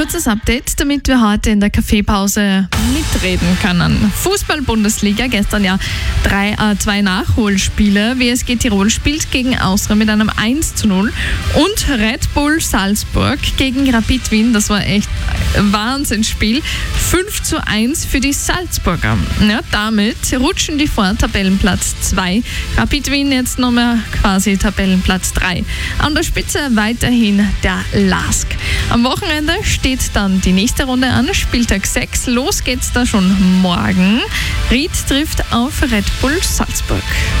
Kurzes Update, damit wir heute in der Kaffeepause mitreden können. Fußball-Bundesliga, gestern ja 2 Nachholspiele. WSG Tirol spielt gegen Austria mit einem 1:0 und Red Bull Salzburg gegen Rapid Wien. Das war echt ein Wahnsinnsspiel. 5:1 für die Salzburger. Ja, damit rutschen die vor Tabellenplatz 2. Rapid Wien jetzt nochmal quasi Tabellenplatz 3. An der Spitze weiterhin der LASK. Am Wochenende steht dann die nächste Runde an, Spieltag 6. Los geht's da schon morgen. Ried trifft auf Red Bull Salzburg.